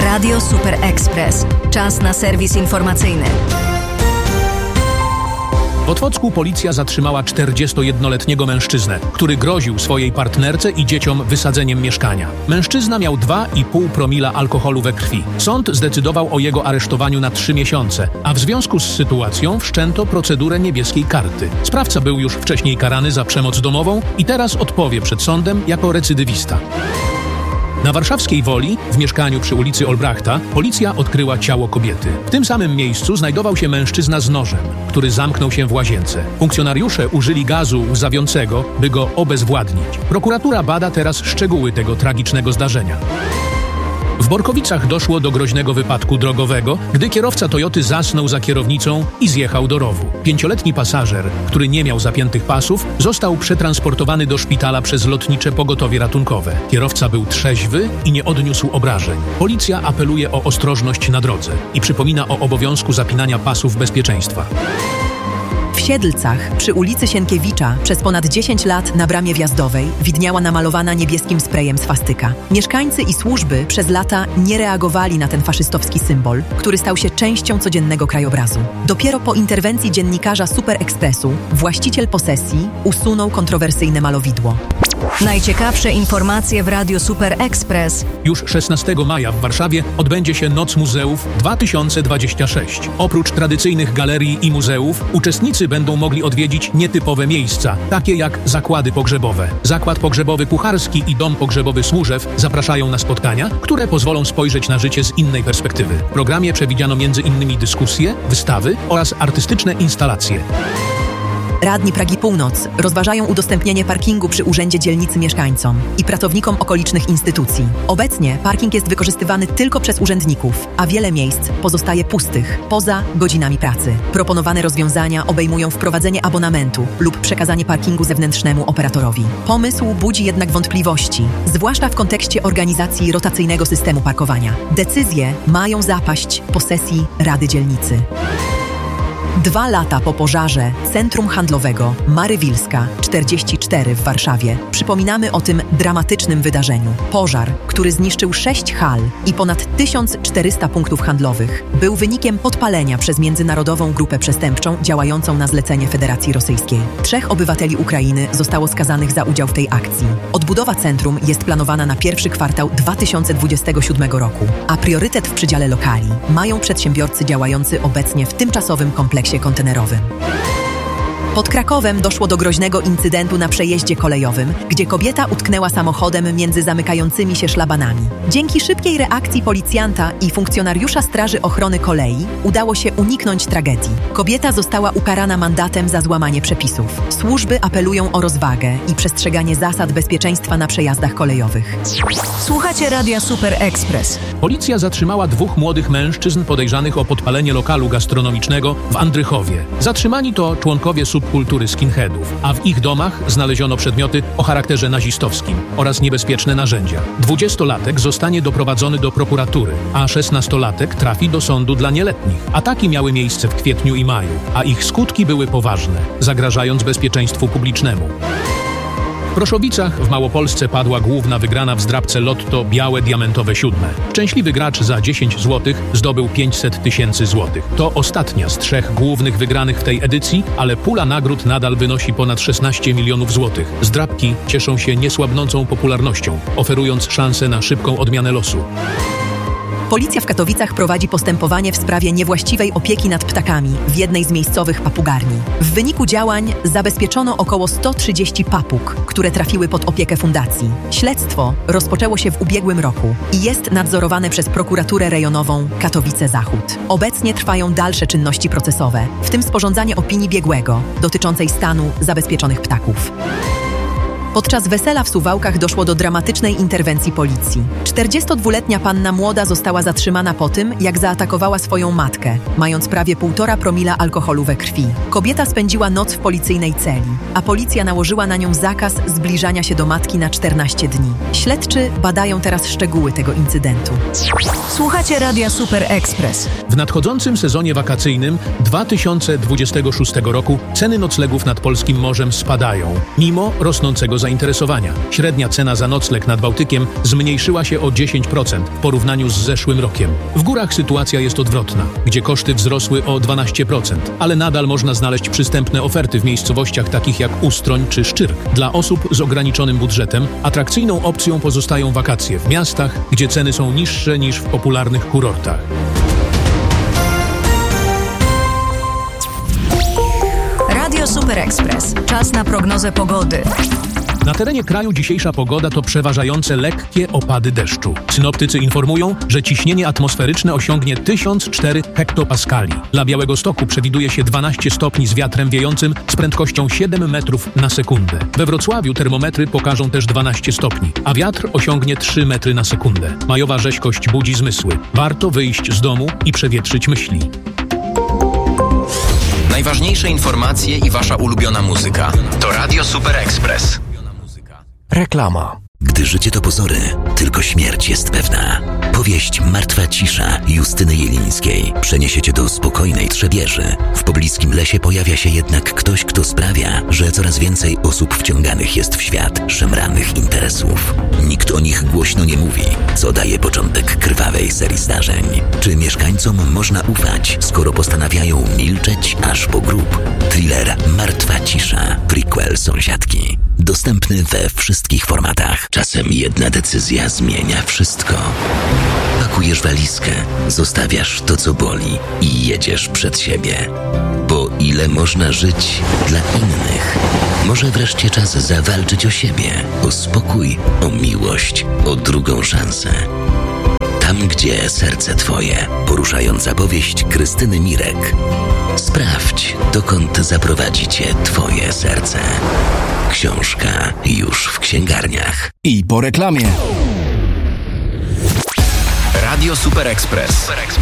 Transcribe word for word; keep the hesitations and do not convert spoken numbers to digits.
Radio Super Express. Czas na serwis informacyjny. W Otwocku policja zatrzymała czterdziestojednoletniego mężczyznę, który groził swojej partnerce i dzieciom wysadzeniem mieszkania. Mężczyzna miał dwa i pół promila alkoholu we krwi. Sąd zdecydował o jego aresztowaniu na trzy miesiące, a w związku z sytuacją wszczęto procedurę niebieskiej karty. Sprawca był już wcześniej karany za przemoc domową i teraz odpowie przed sądem jako recydywista. Na warszawskiej Woli, w mieszkaniu przy ulicy Olbrachta, policja odkryła ciało kobiety. W tym samym miejscu znajdował się mężczyzna z nożem, który zamknął się w łazience. Funkcjonariusze użyli gazu łzawiącego, by go obezwładnić. Prokuratura bada teraz szczegóły tego tragicznego zdarzenia. W Borkowicach doszło do groźnego wypadku drogowego, gdy kierowca Toyoty zasnął za kierownicą i zjechał do rowu. Pięcioletni pasażer, który nie miał zapiętych pasów, został przetransportowany do szpitala przez lotnicze pogotowie ratunkowe. Kierowca był trzeźwy i nie odniósł obrażeń. Policja apeluje o ostrożność na drodze i przypomina o obowiązku zapinania pasów bezpieczeństwa. W Siedlcach, przy ulicy Sienkiewicza, przez ponad dziesięć lat na bramie wjazdowej widniała namalowana niebieskim sprayem swastyka. Mieszkańcy i służby przez lata nie reagowali na ten faszystowski symbol, który stał się częścią codziennego krajobrazu. Dopiero po interwencji dziennikarza Super Expressu właściciel posesji usunął kontrowersyjne malowidło. Najciekawsze informacje w Radio Super Express. Już szesnastego maja w Warszawie odbędzie się Noc Muzeów dwa tysiące dwadzieścia sześć. Oprócz tradycyjnych galerii i muzeów, uczestnicy będą mogli odwiedzić nietypowe miejsca, takie jak zakłady pogrzebowe. Zakład pogrzebowy Kucharski i Dom Pogrzebowy Służew zapraszają na spotkania, które pozwolą spojrzeć na życie z innej perspektywy. W programie przewidziano między innymi dyskusje, wystawy oraz artystyczne instalacje. Radni Pragi Północ rozważają udostępnienie parkingu przy Urzędzie Dzielnicy mieszkańcom i pracownikom okolicznych instytucji. Obecnie parking jest wykorzystywany tylko przez urzędników, a wiele miejsc pozostaje pustych poza godzinami pracy. Proponowane rozwiązania obejmują wprowadzenie abonamentu lub przekazanie parkingu zewnętrznemu operatorowi. Pomysł budzi jednak wątpliwości, zwłaszcza w kontekście organizacji rotacyjnego systemu parkowania. Decyzje mają zapaść posesji Rady Dzielnicy. Dwa lata po pożarze Centrum Handlowego Marywilska czterdzieści cztery w Warszawie przypominamy o tym dramatycznym wydarzeniu. Pożar, który zniszczył sześć hal i ponad tysiąc czterysta punktów handlowych, był wynikiem podpalenia przez międzynarodową grupę przestępczą działającą na zlecenie Federacji Rosyjskiej. Trzech obywateli Ukrainy zostało skazanych za udział w tej akcji. Odbudowa centrum jest planowana na pierwszy kwartał dwa tysiące dwudziestego siódmego roku, a priorytet w przydziale lokali mają przedsiębiorcy działający obecnie w tymczasowym kompleksie kontenerowym. Pod Krakowem doszło do groźnego incydentu na przejeździe kolejowym, gdzie kobieta utknęła samochodem między zamykającymi się szlabanami. Dzięki szybkiej reakcji policjanta i funkcjonariusza Straży Ochrony Kolei udało się uniknąć tragedii. Kobieta została ukarana mandatem za złamanie przepisów. Służby apelują o rozwagę i przestrzeganie zasad bezpieczeństwa na przejazdach kolejowych. Słuchacie Radia Super Express. Policja zatrzymała dwóch młodych mężczyzn podejrzanych o podpalenie lokalu gastronomicznego w Andrychowie. Zatrzymani to członkowie subkultury skinheadów, a w ich domach znaleziono przedmioty o charakterze nazistowskim oraz niebezpieczne narzędzia. Dwudziestolatek zostanie doprowadzony do prokuratury, a szesnastolatek trafi do sądu dla nieletnich. Ataki miały miejsce w kwietniu i maju, a ich skutki były poważne, zagrażając bezpieczeństwu publicznemu. W Proszowicach w Małopolsce padła główna wygrana w zdrabce Lotto Białe Diamentowe Siódme. Szczęśliwy gracz za dziesięć złotych zdobył pięćset tysięcy złotych. To ostatnia z trzech głównych wygranych w tej edycji, ale pula nagród nadal wynosi ponad szesnaście milionów złotych. Zdrabki cieszą się niesłabnącą popularnością, oferując szansę na szybką odmianę losu. Policja w Katowicach prowadzi postępowanie w sprawie niewłaściwej opieki nad ptakami w jednej z miejscowych papugarni. W wyniku działań zabezpieczono około sto trzydzieści papug, które trafiły pod opiekę fundacji. Śledztwo rozpoczęło się w ubiegłym roku i jest nadzorowane przez prokuraturę rejonową Katowice-Zachód. Obecnie trwają dalsze czynności procesowe, w tym sporządzanie opinii biegłego dotyczącej stanu zabezpieczonych ptaków. Podczas wesela w Suwałkach doszło do dramatycznej interwencji policji. czterdziestodwuletnia panna młoda została zatrzymana po tym, jak zaatakowała swoją matkę, mając prawie półtora promila alkoholu we krwi. Kobieta spędziła noc w policyjnej celi, a policja nałożyła na nią zakaz zbliżania się do matki na czternaście dni. Śledczy badają teraz szczegóły tego incydentu. Słuchacie Radia Super Express. W nadchodzącym sezonie wakacyjnym dwa tysiące dwudziestego szóstego roku ceny noclegów nad polskim morzem spadają, mimo rosnącego ogromnego zainteresowania. Średnia cena za nocleg nad Bałtykiem zmniejszyła się o dziesięć procent w porównaniu z zeszłym rokiem. W górach sytuacja jest odwrotna, gdzie koszty wzrosły o dwanaście procent, ale nadal można znaleźć przystępne oferty w miejscowościach takich jak Ustroń czy Szczyrk. Dla osób z ograniczonym budżetem atrakcyjną opcją pozostają wakacje w miastach, gdzie ceny są niższe niż w popularnych kurortach. Radio Super Express. Czas na prognozę pogody. Na terenie kraju dzisiejsza pogoda to przeważające lekkie opady deszczu. Synoptycy informują, że ciśnienie atmosferyczne osiągnie tysiąc cztery hektopaskali. Dla Białegostoku przewiduje się dwanaście stopni z wiatrem wiejącym z prędkością siedem metrów na sekundę. We Wrocławiu termometry pokażą też dwanaście stopni, a wiatr osiągnie trzy metry na sekundę. Majowa rzeźkość budzi zmysły. Warto wyjść z domu i przewietrzyć myśli. Najważniejsze informacje i wasza ulubiona muzyka to Radio Super Express. Reklama. Gdy życie to pozory, tylko śmierć jest pewna. Powieść Martwa cisza Justyny Jelińskiej przeniesie cię do spokojnej Trzebieży. W pobliskim lesie pojawia się jednak ktoś, kto sprawia, że coraz więcej osób wciąganych jest w świat szemranych interesów. Nikt o nich głośno nie mówi, co daje początek krwawej serii zdarzeń. Czy mieszkańcom można ufać, skoro postanawiają milczeć aż po grób? Thriller Martwa cisza, prequel Sąsiadki. Dostępny we wszystkich formatach. Czasem jedna decyzja zmienia wszystko. Pakujesz walizkę, zostawiasz to, co boli i jedziesz przed siebie. Bo ile można żyć dla innych? Może wreszcie czas zawalczyć o siebie, o spokój, o miłość, o drugą szansę. Tam, gdzie serce twoje. Poruszająca powieść Krystyny Mirek. Sprawdź, dokąd zaprowadzi cię twoje serce. Książka już w księgarniach. I po reklamie. Radio Super Express.